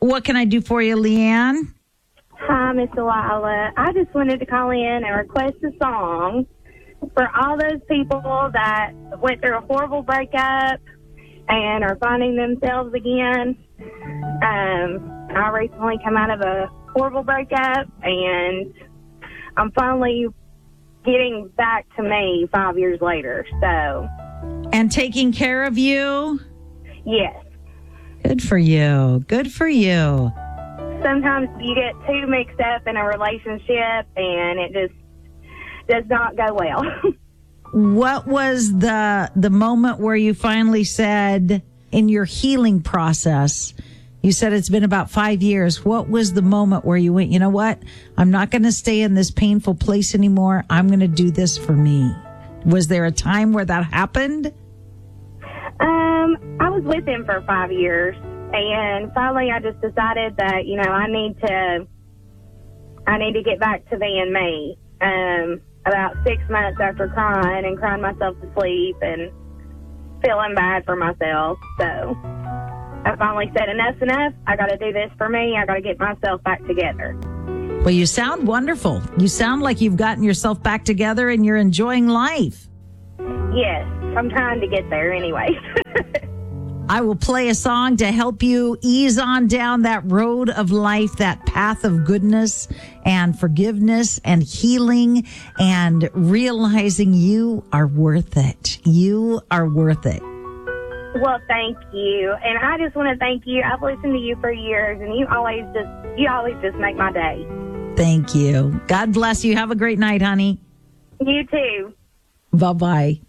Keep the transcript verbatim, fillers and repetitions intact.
What can I do for you, Leanne? Hi, Miss Delilah. I just wanted to call in and request a song for all those people that went through a horrible breakup and are finding themselves again. Um, I recently come out of a horrible breakup, and I'm finally getting back to me five years later. So, and taking care of you? Yes. Good for you. Good for you. Sometimes you get too mixed up in a relationship, and it just does not go well. What was the the moment where you finally said, in your healing process, you said it's been about five years. What was the moment where you went, you know what? I'm not going to stay in this painful place anymore. I'm going to do this for me. Was there a time where that happened? Um, I was with him for five years, and finally I just decided that, you know, I need to, I need to get back to being me. Um, about six months after crying and crying myself to sleep and feeling bad for myself. So I finally said, enough's enough. I got to do this for me. I got to get myself back together. Well, you sound wonderful. You sound like you've gotten yourself back together and you're enjoying life. Yes, I'm trying to get there anyway. I will play a song to help you ease on down that road of life, that path of goodness and forgiveness and healing and realizing you are worth it. You are worth it. Well, thank you. And I just want to thank you. I've listened to you for years, and you always just, you always just make my day. Thank you. God bless you. Have a great night, honey. You too. Bye-bye.